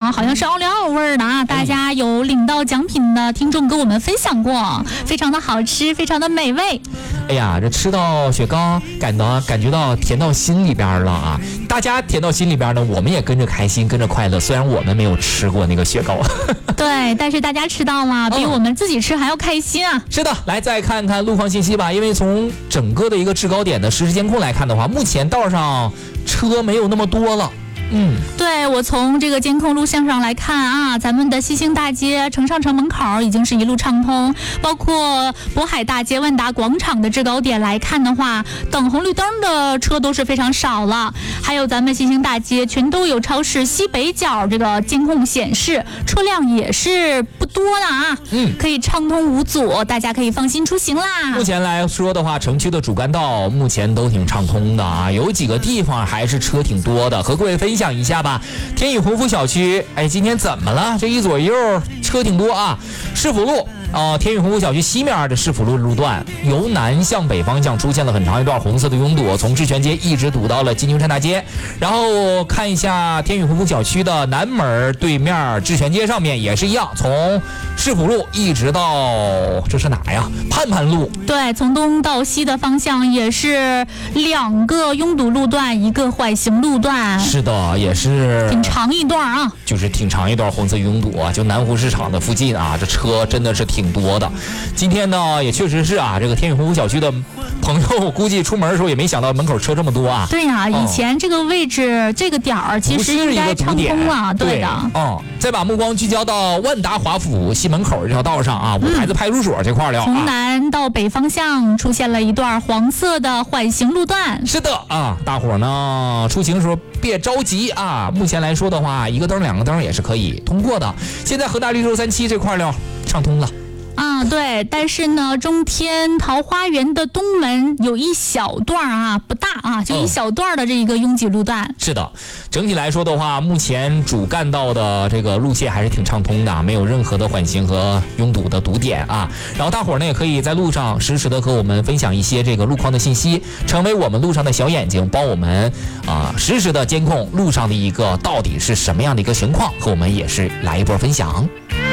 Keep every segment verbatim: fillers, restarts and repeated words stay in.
呢，好像是奥利奥味儿的啊，大家有领到奖品的听众跟我们分享过，非常的好吃，非常的美味。 哎呀，这吃到雪糕，感到感觉到甜到心里边了啊！大家甜到心里边呢，我们也跟着开心，跟着快乐。虽然我们没有吃过那个雪糕， 对，但是大家吃到了，比我们自己吃还要开心啊！ 是的，来再看看路况信息吧。因为从整个的一个制高点的实时监控来看的话，目前道上车没有那么多了。嗯， 对，我从这个监控录像上来看啊，咱们的西兴大街城上城门口已经是一路畅通，包括渤海大街万达广场的制高点来看的话，等红绿灯的车都是非常少了。还有咱们西兴大街全都有超市西北角这个监控显示，车辆也是不多的啊，嗯，可以畅通无阻，大家可以放心出行啦。 目前来说的话，城区的主干道目前都挺畅通的啊，有几个地方还是车挺多的，和各位分享讲一下吧。天宇鸿福小区，哎，今天怎么了？这一左一右车挺多啊。市府路呃，天宇鸿福小区西面的市府路路段，由南向北方向出现了很长一段红色的拥堵，从志泉街一直堵到了金牛山大街。然后看一下天宇鸿福小区的南门对面志泉街上面也是一样，从市府路一直到这是哪呀？盼盼路。 对，从东到西的方向也是两个拥堵路段，一个缓行路段。 是的，也是挺长一段啊， 就是挺长一段红色拥堵啊，就南湖市场的附近啊，这车真的是挺多的。今天呢，也确实是啊，这个天宇鸿福小区的朋友估计出门的时候也没想到门口车这么多啊。 对呀、啊，以前这个位置、哦、这个点儿其实应该畅通了，对的。 哦，再把目光聚焦到万达华府西门口这条道上啊，五台子派出所这块了、啊嗯。 从南到北方向出现了一段黄色的缓行路段。 是的啊，大伙呢出行的时候别着急啊。目前来说的话，一个灯两个灯也是可以通过的。现在河大绿洲三期这块了畅通了。 啊，对，但是呢，中天桃花源的东门有一小段啊，不大啊，就一小段的这一个拥挤路段、嗯。 是的，整体来说的话，目前主干道的这个路线还是挺畅通的，没有任何的缓行和拥堵的堵点啊。然后大伙呢也可以在路上实时的和我们分享一些这个路况的信息，成为我们路上的小眼睛，帮我们啊实时的监控路上的一个到底是什么样的一个情况，和我们也是来一波分享。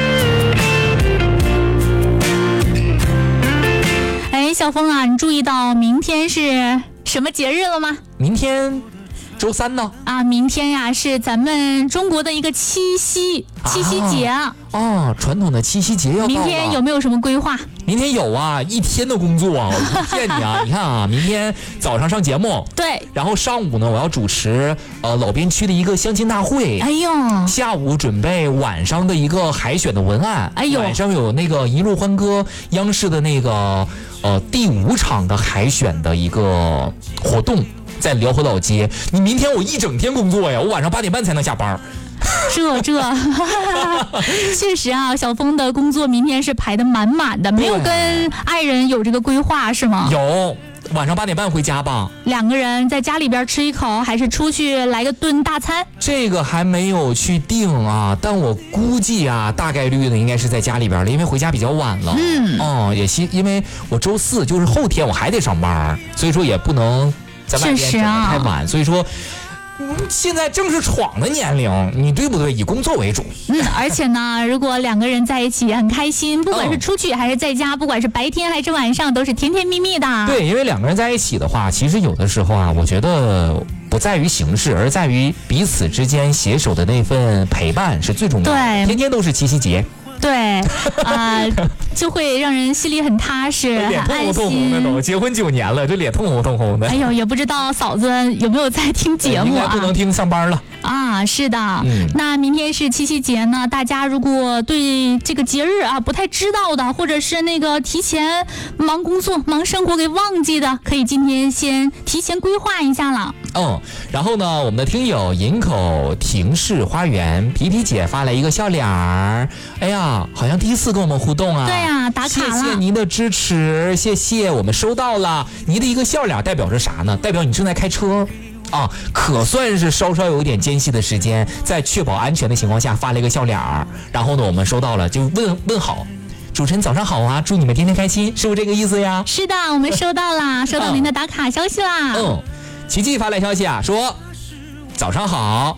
哎，小峰啊，你注意到明天是什么节日了吗？ 明天周三呢？ 啊，明天呀是咱们中国的一个七夕七夕节啊。 哦，传统的七夕节要到了。 明天有没有什么规划？ 明天有啊，一天的工作啊，我不骗你啊！你看啊，明天早上上节目， 对， 然后上午呢，我要主持呃老边区的一个相亲大会， 哎呦， 下午准备晚上的一个海选的文案， 哎呦， 晚上有那个一路欢歌央视的那个呃第五场的海选的一个活动，在辽河老街。你明天我一整天工作呀，我晚上八点半才能下班。 这这确实啊，小峰的工作明天是排得满满的，没有跟爱人有这个规划是吗？ 有，晚上八点半回家吧。 两个人在家里边吃一口，还是出去来个顿大餐？ 这个还没有去定啊，但我估计啊，大概率的应该是在家里边了，因为回家比较晚了。嗯，哦，也希因为我周四就是后天我还得上班，所以说也不能在外边整得太晚，啊、所以说。现在正是闯的年龄，你对不对？以工作为主。 嗯，而且呢，如果两个人在一起很开心，不管是出去还是在家，不管是白天还是晚上，都是甜甜蜜蜜的。 对，因为两个人在一起的话，其实有的时候啊，我觉得不在于形式，而在于彼此之间携手的那份陪伴是最重要的。 对， 天天都是七夕节。 对，啊、呃，就会让人心里很踏实， 脸通红通红的都，结婚九年了，这脸通红通红的。 哎呦，也不知道嫂子有没有在听节目啊？ 应该不能听，上班了。 啊，是的、嗯。那明天是七夕节呢，大家如果对这个节日啊不太知道的，或者是那个提前忙工作、忙生活给忘记的，可以今天先提前规划一下了。 嗯，然后呢，我们的听友营口亭市花园皮皮姐发来一个笑脸儿，哎呀，好像第一次跟我们互动啊。 对啊，打卡了。 谢谢您的支持，谢谢，我们收到了。您的一个笑脸代表着啥呢？代表你正在开车。啊，可算是稍稍有一点间隙的时间，在确保安全的情况下发了一个笑脸儿，然后呢，我们收到了，就问问好，主持人早上好啊，祝你们天天开心，是不是这个意思呀？ 是的，我们收到了，收到您的打卡消息啦。 嗯，奇迹发来消息啊，说早上好，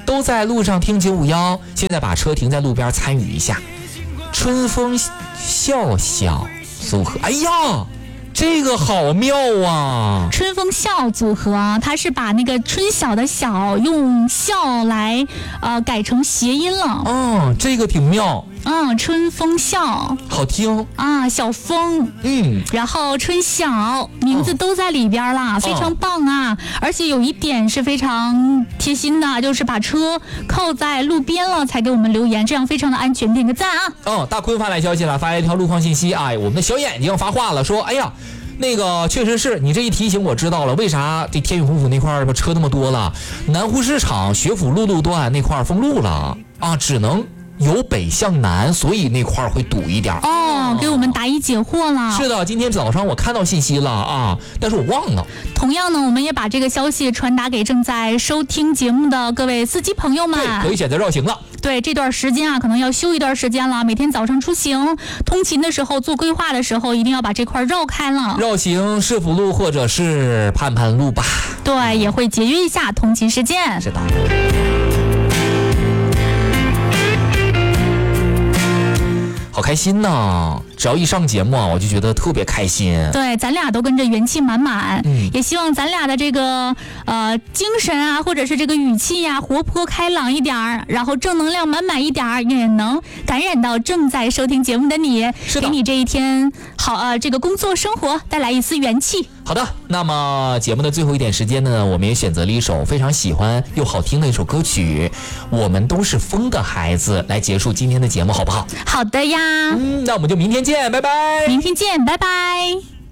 都在路上听九五幺，现在把车停在路边参与一下。春风笑笑组合，哎呀，这个好妙啊！ 春风笑组合，它是把那个春晓的晓用笑来呃改成谐音了。 哦，这个挺妙。 嗯，春风笑， 好听啊，小风， 嗯， 然后春晓，名字都在里边了，哦、非常棒啊！而且有一点是非常贴心的，就是把车靠在路边了才给我们留言，这样非常的安全，点个赞啊！ 哦，大坤发来消息了，发来一条路况信息啊，我们的小眼睛发话了，说，哎呀。那个确实是你这一提醒我知道了，为啥这天宇洪府那块车那么多了？南湖市场学府路路段那块封路了啊，只能由北向南，所以那块会堵一点。 哦，给我们答疑解惑了。 是的，今天早上我看到信息了啊，但是我忘了。 同样呢，我们也把这个消息传达给正在收听节目的各位司机朋友们。 对，可以选择绕行了。 对，这段时间啊，可能要休一段时间了。每天早上出行、通勤的时候、做规划的时候，一定要把这块绕开了。 绕行市府路或者是盼盼路吧。 对，也会节约一下通勤时间。 是的。好开心呐！只要一上节目啊，我就觉得特别开心。 对，咱俩都跟着元气满满，嗯，也希望咱俩的这个呃精神啊，或者是这个语气呀、啊，活泼开朗一点儿，然后正能量满满一点儿，也能感染到正在收听节目的你， 是的， 给你这一天好呃这个工作生活带来一丝元气。 好的，那么节目的最后一点时间呢，我们也选择了一首非常喜欢又好听的一首歌曲，我们都是风的孩子，来结束今天的节目，好不好？ 好的呀。 嗯，那我们就明天见，拜拜。 明天见，拜拜。